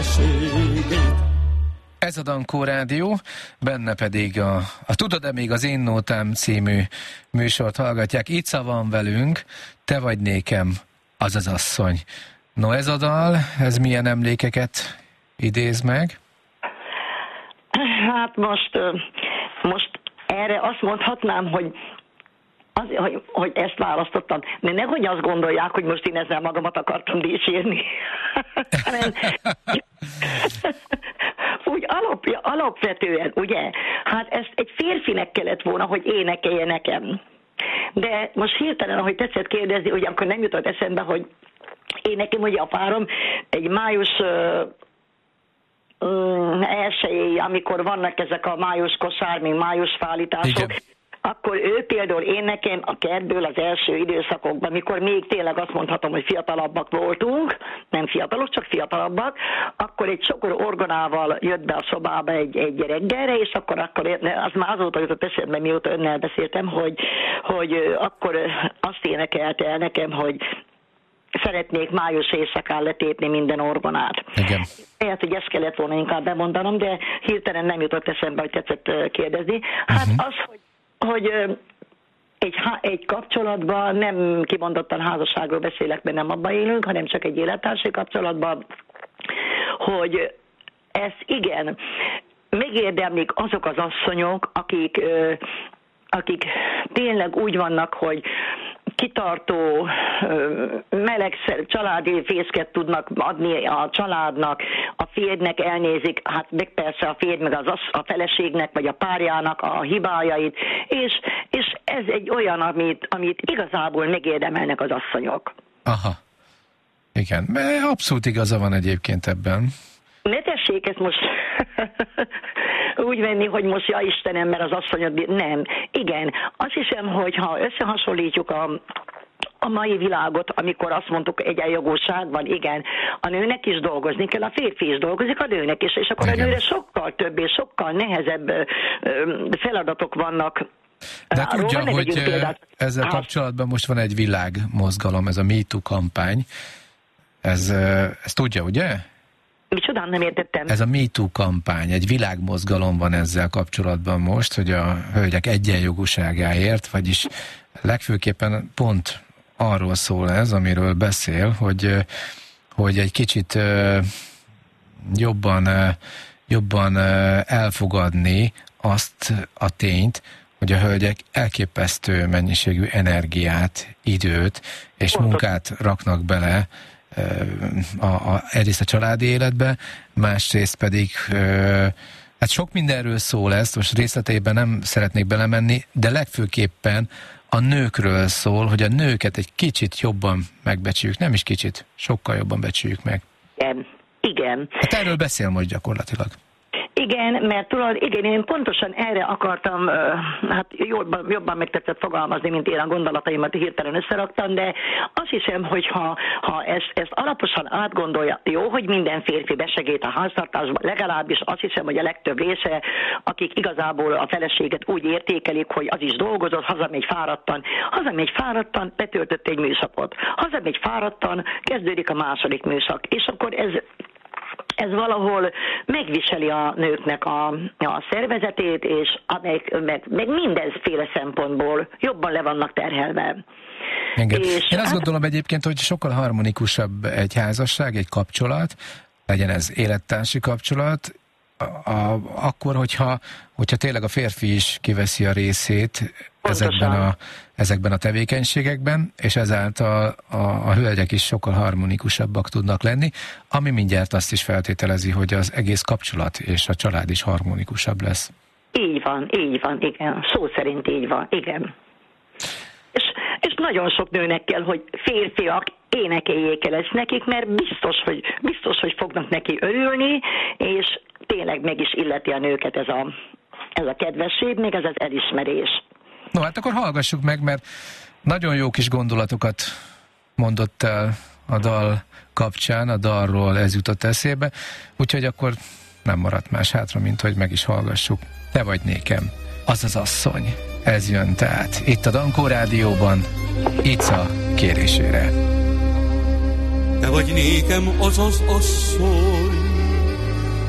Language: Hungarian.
feleségét. Ez a Dankó Rádió, benne pedig a Tudod-e még az Én Nótám című műsort hallgatják. Ica van velünk, Te vagy nékem az az asszony. No, ez a dal, ez milyen emlékeket idéz meg? Hát most erre azt mondhatnám, hogy ezt választottam. De nehogy azt gondolják, hogy most én ezzel magamat akartam dicsérni. Hanem úgy alapvetően, ugye, hát ezt egy férfinek kellett volna, hogy énekelje nekem. De most hirtelen, ahogy tetszett kérdezni, ugye akkor nem jutott eszembe, hogy én nekem ugye a párom egy május elsőjéig, amikor vannak ezek a május kosár, még május fállítások, igen. Akkor ő például én nekem a kertből az első időszakokban, mikor még tényleg azt mondhatom, hogy fiatalabbak voltunk, nem fiatalok, csak fiatalabbak, akkor egy csokor orgonával jött be a szobába egy reggelre, és akkor az már azóta jutott eszembe, mióta önnel beszéltem, hogy akkor azt énekelte el nekem, hogy szeretnék május éjszakán letépni minden orgonát. Igen. Lehet, hogy ezt kellett volna inkább bemondanom, de hirtelen nem jutott eszembe, hogy tetszett kérdezni. Hát az, hogy egy kapcsolatban, nem kimondottan házasságról beszélek, mert nem abban élünk, hanem csak egy élettársi kapcsolatban, hogy ezt igen, megérdemlik azok az asszonyok, akik tényleg úgy vannak, hogy kitartó, melegszer, családi fészket tudnak adni a családnak, a férjnek elnézik, hát meg persze a férj, meg a feleségnek, vagy a párjának a hibájait, és ez egy olyan, amit igazából megérdemelnek az asszonyok. Aha. Igen, abszolút igaza van egyébként ebben. Ne tessék ezt most úgy venni, hogy most ja Istenem, mert az asszonyod... Nem. Igen. Azt hiszem, hogy ha összehasonlítjuk a mai világot, amikor azt mondtuk, egyenjogúság van, igen, a nőnek is dolgozni kell, a férfi is dolgozik, a nőnek is, és akkor igen. A nőre sokkal több és sokkal nehezebb feladatok vannak. De tudja, hogy ezzel kapcsolatban most van egy világmozgalom, ez a MeToo kampány. Ez tudja, ugye? Micsodán, nem értettem. Ez a MeToo kampány, egy világmozgalom van ezzel kapcsolatban most, hogy a hölgyek egyenjogúságáért, vagyis legfőképpen pont arról szól ez, amiről beszél, hogy egy kicsit jobban elfogadni azt a tényt, hogy a hölgyek elképesztő mennyiségű energiát, időt és munkát raknak bele egyrészt a családi életbe, másrészt pedig hát sok mindenről szól ez, most részleteiben nem szeretnék belemenni, de legfőképpen a nőkről szól, hogy a nőket egy kicsit jobban megbecsüljük, nem is kicsit, sokkal jobban becsüljük meg. Igen. Hát erről beszél most gyakorlatilag. Igen, mert igen, én pontosan erre akartam, hát jobban megtetszett fogalmazni, mint én a gondolataimat hirtelen összeraktam, de azt hiszem, hogy ha ezt alaposan átgondolja, jó, hogy minden férfi besegít a háztartásban, legalábbis azt hiszem, hogy a legtöbb része, akik igazából a feleséget úgy értékelik, hogy az is dolgozott, hazamegy fáradtan, betöltött egy műszakot. Hazamegy fáradtan, kezdődik a második műszak, és akkor ez valahol megviseli a nőknek a szervezetét, és meg mindenféle szempontból jobban le vannak terhelve. Én azt gondolom egyébként, hogy sokkal harmonikusabb egy házasság, egy kapcsolat, legyen ez élettársi kapcsolat, akkor, hogyha tényleg a férfi is kiveszi a részét ezekben a tevékenységekben, és ezáltal a hölgyek is sokkal harmonikusabbak tudnak lenni, ami mindjárt azt is feltételezi, hogy az egész kapcsolat és a család is harmonikusabb lesz. Így van, igen. Szó szerint így van, igen. És nagyon sok nőnek kell, hogy férfiak énekeljék el ezt nekik, mert biztos, hogy fognak neki örülni, és tényleg meg is illeti a nőket ez a kedvesség, még ez az elismerés. No, hát akkor hallgassuk meg, mert nagyon jó kis gondolatokat mondott el a dal kapcsán, a dalról ez jutott eszébe, úgyhogy akkor nem maradt más hátra, mint hogy meg is hallgassuk. Te vagy nékem az az asszony. Ez jön tehát itt a Dankó Rádióban, Ica kérésére. Te vagy nékem az az asszony,